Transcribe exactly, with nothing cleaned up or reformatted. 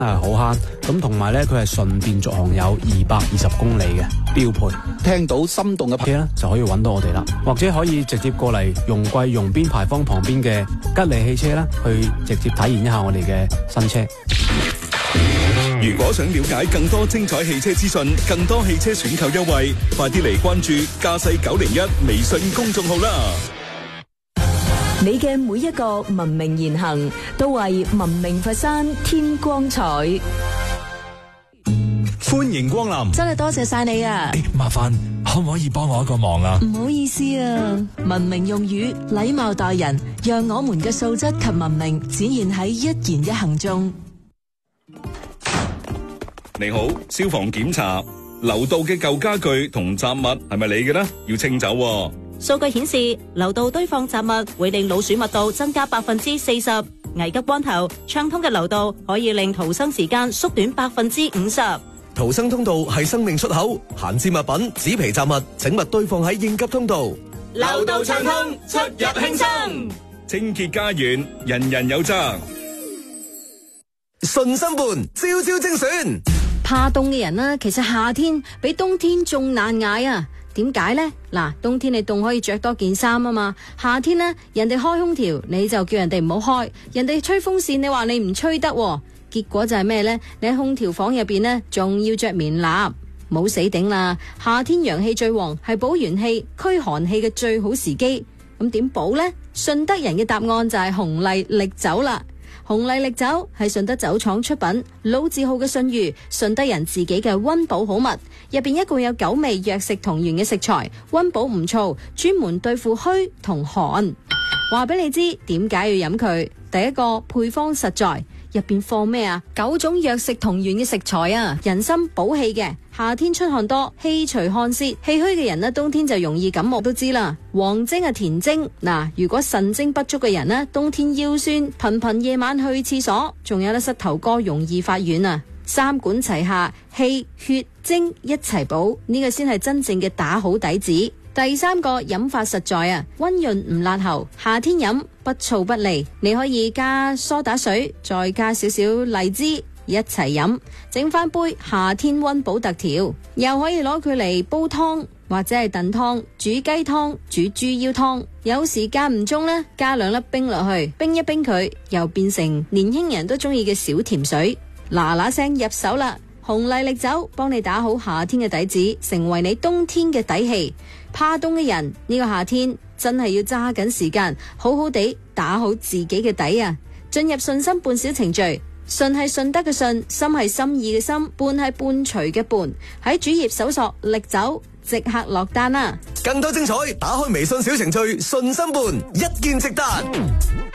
係好慳，咁同埋咧佢係純電續航有二百二十公里嘅標配。 聽到心動嘅車咧就可以揾到我哋啦，或者可以直接過嚟容桂容邊牌坊旁邊嘅吉利汽車啦，去直接體驗一下我哋嘅新車。 如果想了解更多精彩汽車資訊，更多汽車選購優惠，快啲嚟關注駕駛九零一微信公眾號啦！ 你嘅每一個文明言行，都為文明佛山添光彩。 歡迎光臨， 真係多謝晒你啊！ 誒，麻煩可唔可以幫我一個忙啊？ 唔好意思啊，文明用語，禮貌待人，讓我們嘅素質及文明展現喺一言一行中。 你好，消防檢查，樓道嘅舊家具同雜物係咪你嘅呢？要清走喎。 數據顯示，樓道堆放雜物會令老鼠密度增加百分之四十。危急關頭，暢通嘅樓道可以令逃生時間縮短百分之五十。 逃生通道係生命出口，閒置物品、紙皮雜物請勿堆放喺應急通道。 樓道暢通，出入輕鬆。 清潔家園，人人有責。 順心伴，朝朝精選。 怕凍嘅人呢，其實夏天比冬天仲難捱啊！點解呢？嗱，冬天你凍可以着多件衫啊嘛，夏天呢，人哋開空調你就叫人哋唔好開，人哋吹風扇你話你唔吹得，結果就係咩呢？你喺空調房入邊呢，仲要着棉衲，冇死頂啦！夏天陽氣最旺，係補元氣、驅寒氣嘅最好時機。咁點補呢？順德人嘅答案就係紅麗力酒啦。紅麗力酒係順德酒廠出品，老字號嘅信譽，順德人自己嘅溫補好物，入邊一共有九味藥食同源嘅食材，溫補唔燥，專門對付虛同寒。話俾你知點解要飲佢？第一個，配方實在，入邊放咩啊？九種藥食同源嘅食材啊，人參補氣嘅，夏天出汗多，氣除汗泄，氣虛嘅人呢，冬天就容易感冒都知啦。黃精係田精，嗱，如果腎精不足嘅人呢，冬天腰酸，頻頻夜晚去廁所，仲有咧膝頭哥容易發軟啊。三管齊下，氣血精一齊補，呢個先係真正嘅打好底子。第三個，飲法實在啊，溫潤唔辣喉，夏天飲不燥不膩，你可以加梳打水，再加少少荔枝一齊飲，整翻杯夏天溫補特調。又可以攞佢嚟煲湯或者係燉湯、煮雞湯、煮豬腰湯，有時間唔中呢，加兩粒冰落去，冰一冰佢，又變成年輕人都中意嘅小甜水。嗱嗱聲入手啦！紅麗力酒幫你打好夏天嘅底子，成為你冬天嘅底氣。怕凍嘅人，呢個夏天真係要揸緊時間，好好地打好自己嘅底啊！進入順心伴小程序，順係順德嘅順，心係心意嘅心，伴係伴隨嘅伴。喺主頁搜索力酒，即刻落單啦！ 更多精彩，打開微信小程序順心伴，一鍵直達。